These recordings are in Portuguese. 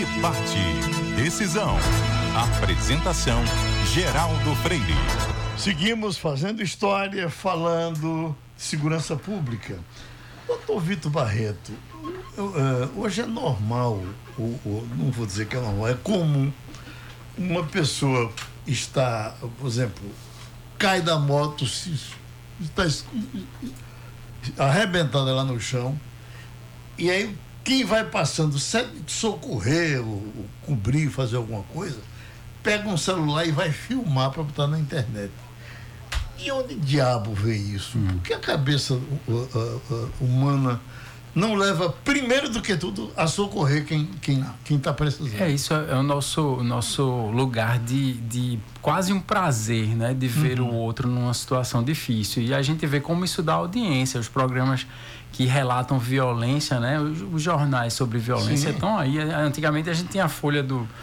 Debate. Decisão. Apresentação: Geraldo Freire. Seguimos fazendo história, falando de segurança pública. Doutor Vitor Barreto, hoje é normal, não vou dizer que é normal, é comum uma pessoa estar, por exemplo, cai da moto, está arrebentada lá no chão, e aí quem vai passando, socorrer, ou cobrir, fazer alguma coisa, pega um celular e vai filmar para botar na internet. E onde diabo vê isso? Por que a cabeça humana não leva, primeiro do que tudo, a socorrer quem está precisando? Isso é o nosso lugar de quase um prazer, né? De ver o outro numa situação difícil. E a gente vê como isso dá audiência. Os programas que relatam violência, né? Os jornais sobre violência estão aí. Antigamente a gente tinha a Folha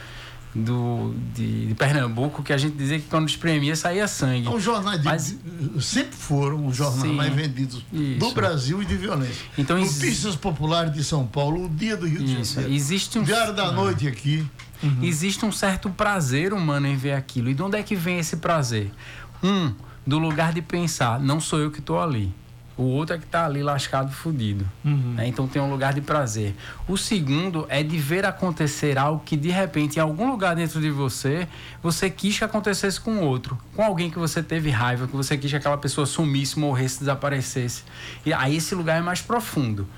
de Pernambuco, que a gente dizia que quando espremia saía sangue. Os jornais sempre foram os jornais mais vendidos do Brasil e de violência. Então, Notícias Populares de São Paulo, o Dia do Rio de Janeiro, Diário da Noite aqui. Existe um certo prazer humano em ver aquilo. E de onde é que vem esse prazer? Do lugar de pensar, não sou eu que estou ali. O outro é que está ali lascado, fudido. Né? Então tem um lugar de prazer. O segundo é de ver acontecer algo que de repente em algum lugar dentro de você quis que acontecesse com outro, com alguém que você teve raiva, que você quis que aquela pessoa sumisse, morresse, desaparecesse. E aí esse lugar é mais profundo.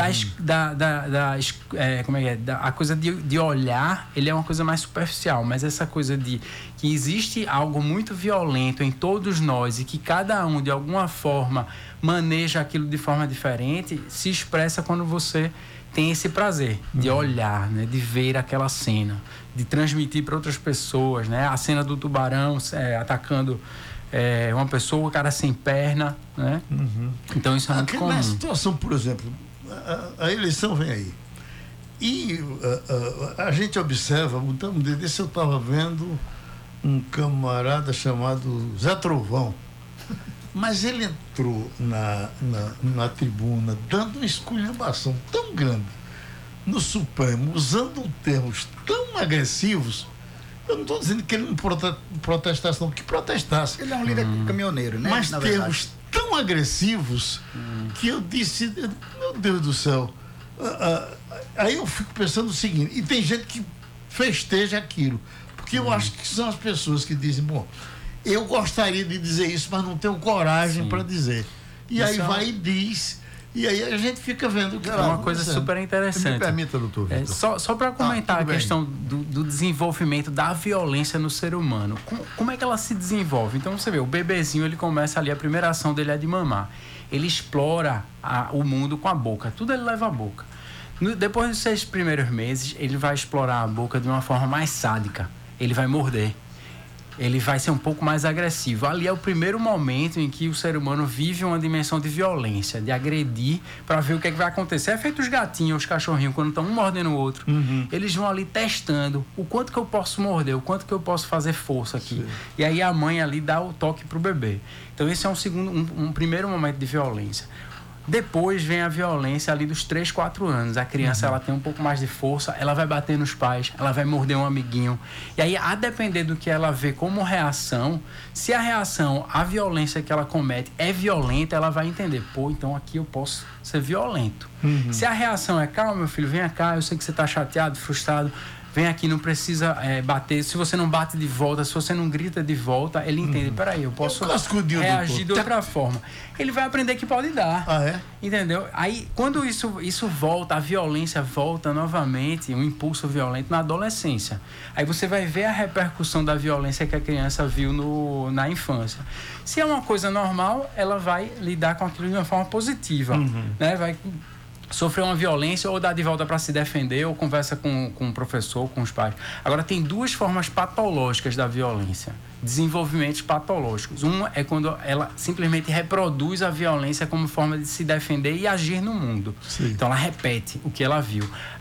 A coisa de olhar, ele é uma coisa mais superficial, mas essa coisa de que existe algo muito violento em todos nós e que cada um de alguma forma maneja aquilo de forma diferente, se expressa quando você tem esse prazer de olhar, né, de ver aquela cena, de transmitir para outras pessoas, né, a cena do tubarão atacando uma pessoa, o cara sem perna, né? Então isso é muito comum. Na situação, por exemplo, a eleição vem aí e a gente observa, então, desse eu estava vendo um camarada chamado Zé Trovão, mas ele entrou na tribuna dando uma esculhambação tão grande no Supremo, usando termos tão agressivos. Eu não estou dizendo que ele não protestasse, não, que protestasse. Ele é um líder caminhoneiro, né? Mas termos tão agressivos que eu disse, meu Deus do céu. Aí eu fico pensando o seguinte, e tem gente que festeja aquilo, porque eu acho que são as pessoas que dizem, bom, eu gostaria de dizer isso, mas não tenho coragem para dizer. E isso aí vai e diz, e aí a gente fica vendo que é uma coisa super interessante. Me permita, doutor Vitor. Só para comentar a questão do desenvolvimento da violência no ser humano. Como é que ela se desenvolve? Então você vê, o bebezinho, ele começa ali, a primeira ação dele é de mamar. Ele explora o mundo com a boca, tudo ele leva à boca. Depois dos 6 primeiros meses, ele vai explorar a boca de uma forma mais sádica. Ele vai morder. Ele vai ser um pouco mais agressivo. Ali é o primeiro momento em que o ser humano vive uma dimensão de violência, de agredir, para ver o que é que vai acontecer. É feito os gatinhos, os cachorrinhos, quando estão um mordendo o outro. Eles vão ali testando o quanto que eu posso morder, o quanto que eu posso fazer força aqui. Sim. E aí a mãe ali dá o toque pro bebê. Então esse é um primeiro momento de violência. Depois vem a violência ali dos 3, 4 anos. A criança ela tem um pouco mais de força, ela vai bater nos pais, ela vai morder um amiguinho. E aí, a depender do que ela vê como reação, se a reação, a violência que ela comete é violenta, ela vai entender, então aqui eu posso ser violento. Se a reação é, calma meu filho, vem cá, eu sei que você está chateado, frustrado, vem aqui, não precisa bater. Se você não bate de volta, se você não grita de volta, ele entende, peraí, eu posso reagir de outra forma. Ele vai aprender que pode dar. Entendeu? Aí, quando isso volta, a violência volta novamente, um impulso violento na adolescência. Aí você vai ver a repercussão da violência que a criança viu na infância. Se é uma coisa normal, ela vai lidar com aquilo de uma forma positiva. Né? Vai sofrer uma violência ou dá de volta para se defender ou conversa com o professor, com os pais. Agora, tem 2 formas patológicas da violência, desenvolvimentos patológicos. Uma é quando ela simplesmente reproduz a violência como forma de se defender e agir no mundo. Então ela repete o que ela viu.